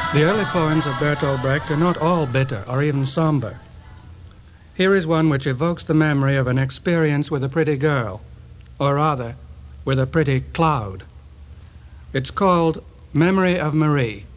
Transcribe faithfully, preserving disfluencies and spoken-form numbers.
The early poems of Bertolt Brecht are not all bitter or even somber. Here is one which evokes the memory of an experience with a pretty girl, or rather, with a pretty cloud. It's called Memory of Marie.